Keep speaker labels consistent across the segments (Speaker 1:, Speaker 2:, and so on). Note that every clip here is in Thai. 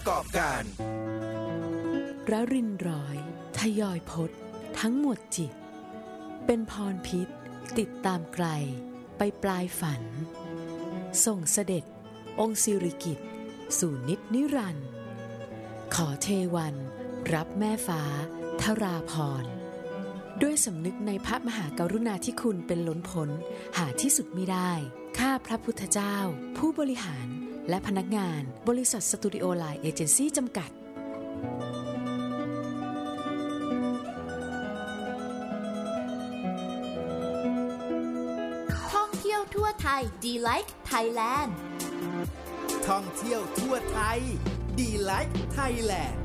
Speaker 1: กอบการ
Speaker 2: ระรินร้อยทยอยพจน์ทั้งหมดจิตเป็นพรพิษติดตามไกลไปปลายฝันส่งเสด็จองค์สิริกิติ์สู่นิจนิรันดร์ขอเทวันรับแม่ฟ้าทราพรด้วยสำนึกในพระมหากรุณาธิคุณเป็นล้นพ้นหาที่สุดมิได้ข้าพระพุทธเจ้าผู้บริหารและพนักงานบริษัทสตูดิโอไลน์เอเจนซี่จำกัด
Speaker 3: ท่องเที่ยวทั่วไทยดีไลค์ไทยแลนด์
Speaker 1: ท่องเที่ยวทั่วไทยดีไลค์ไทยแลนด์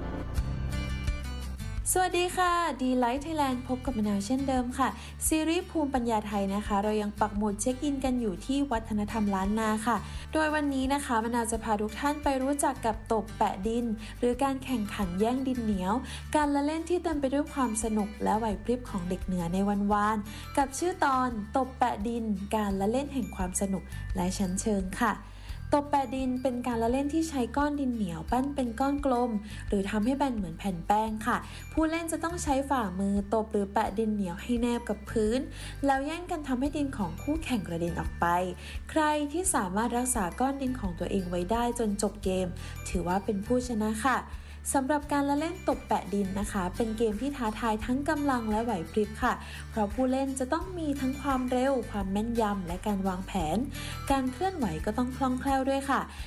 Speaker 4: สวัสดีค่ะดีไลท์ไทยแลนด์พบกับมะนาวเช่นเดิมค่ะซีรีส์ภูมิปัญญาไทยนะคะเรายังปักหมุดเช็คอินกันอยู่ที่วัฒนธรรมล้านนาค่ะโดยวันนี้นะคะมะนาวจะพาทุกท่านไปรู้จักกับตบแปะดินหรือการแข่งขันแย่งดินเหนียวการละเล่นที่เต็มไปด้วยความสนุกและไหวพริบของเด็กเหนือในวันวานกับชื่อตอนตบแปะดินการละเล่นแห่งความสนุกและชั้นเชิงค่ะตบแปะดินเป็นการละเล่นที่ใช้ก้อนดินเหนียวปั้นเป็นก้อนกลมหรือทำให้แบนเหมือนแผ่นแป้งค่ะผู้เล่นจะต้องใช้ฝ่ามือตบหรือแปะดินเหนียวให้แนบกับพื้นแล้วแย่งกันทำให้ดินของคู่แข่งกระเด็นออกไปใครที่สามารถรักษาก้อนดินของตัวเองไว้ได้จนจบเกมถือว่าเป็นผู้ชนะค่ะสำหรับการละเล่นตบแปะดินนะคะเป็นเกมที่ท้าทายทั้งกำลังและไหวพริบค่ะเพราะผู้เล่นจะต้องมีทั้งความเร็วความแม่นยำและการวางแผนการเคลื่อนไหวก็ต้องคล่องแคล่วด้วยค่ะ